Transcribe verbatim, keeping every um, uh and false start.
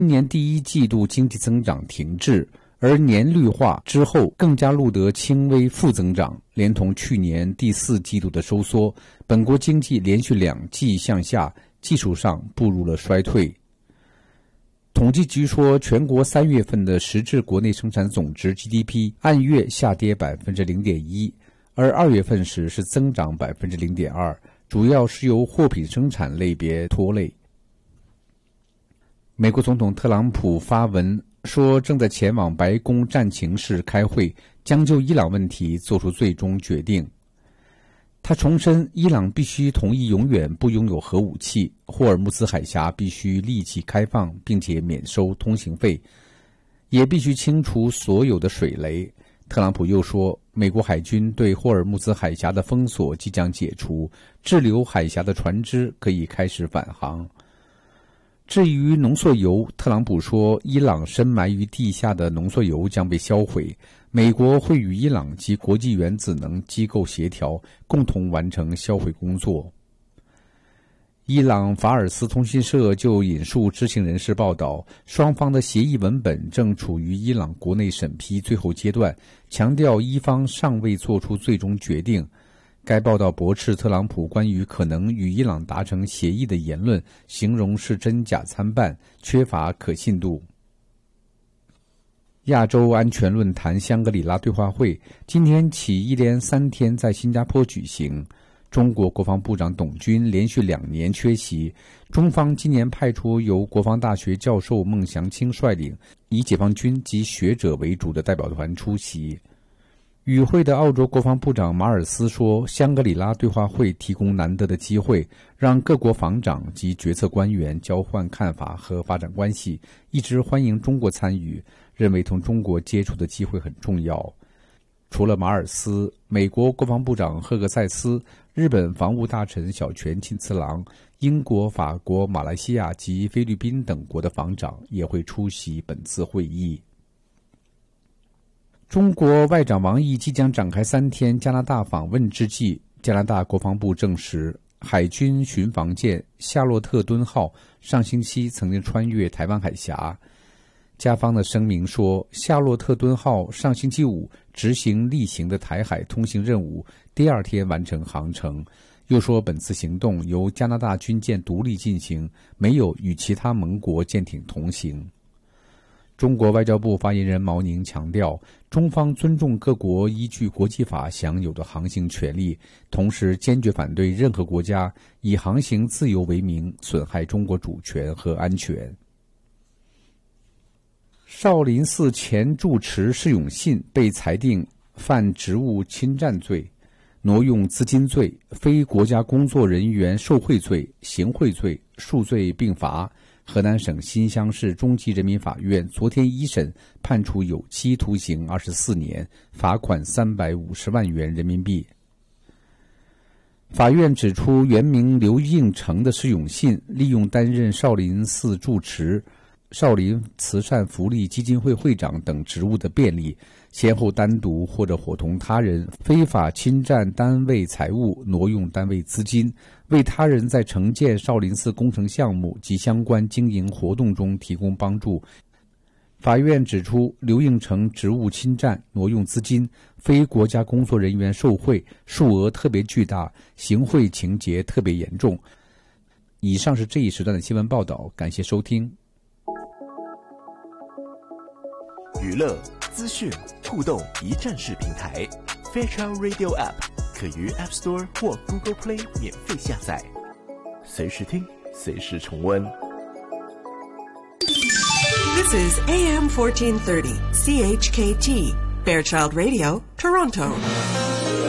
今年第一季度经济增长停滞，而年率化之后更加录得轻微负增长，连同去年第四季度的收缩，本国经济连续两季向下，技术上步入了衰退。统计局说，全国三月份的实质国内生产总值 G D P 按月下跌 百分之零点一， 而二月份时是增长 百分之零点二， 主要是由货品生产类别拖累。美国总统特朗普发文说，正在前往白宫战情室开会，将就伊朗问题做出最终决定。他重申，伊朗必须同意永远不拥有核武器，霍尔木兹海峡必须立即开放，并且免收通行费，也必须清除所有的水雷。特朗普又说，美国海军对霍尔木兹海峡的封锁即将解除，滞留海峡的船只可以开始返航。至于浓缩铀，特朗普说，伊朗深埋于地下的浓缩铀将被销毁，美国会与伊朗及国际原子能机构协调，共同完成销毁工作。伊朗法尔斯通讯社就引述知情人士报道，双方的协议文本正处于伊朗国内审批最后阶段，强调伊方尚未做出最终决定。该报道驳斥特朗普关于可能与伊朗达成协议的言论，形容是真假参半，缺乏可信度。亚洲安全论坛香格里拉对话会今天起一连三天在新加坡举行，中国国防部长董军连续两年缺席，中方今年派出由国防大学教授孟祥青率领，以解放军及学者为主的代表团出席。与会的澳洲国防部长马尔斯说，香格里拉对话会提供难得的机会，让各国防长及决策官员交换看法和发展关系，一直欢迎中国参与，认为同中国接触的机会很重要。除了马尔斯，美国国防部长赫格塞斯、日本防务大臣小泉进次郎、英国、法国、马来西亚及菲律宾等国的防长也会出席本次会议。中国外长王毅即将展开三天加拿大访问之际，加拿大国防部证实，海军巡防舰夏洛特敦号上星期曾经穿越台湾海峡。加方的声明说，夏洛特敦号上星期五执行例行的台海通行任务，第二天完成航程。又说，本次行动由加拿大军舰独立进行，没有与其他盟国舰艇同行。中国外交部发言人毛宁强调，中方尊重各国依据国际法享有的航行权利，同时坚决反对任何国家以航行自由为名损害中国主权和安全。少林寺前住持释永信被裁定犯职务侵占罪、挪用资金罪、非国家工作人员受贿罪、行贿罪，数罪并罚。河南省新乡市中级人民法院昨天一审判处有期徒刑二十四年，罚款三百五十万元人民币。法院指出，原名刘应成的释永信利用担任少林寺住持、少林慈善福利基金会会长等职务的便利，先后单独或者伙同他人非法侵占单位财物，挪用单位资金，为他人在承建少林寺工程项目及相关经营活动中提供帮助。法院指出，刘应成职务侵占、挪用资金、非国家工作人员受贿，数额特别巨大，行贿情节特别严重。以上是这一时段的新闻报道，感谢收听。 娱乐、资讯、互动一站式平台 Fairchild Radio App 可于 App Store 或 Google Play 免费下载，随时听，随时重温。 This is A M fourteen thirty C H K T Fairchild Radio, Toronto.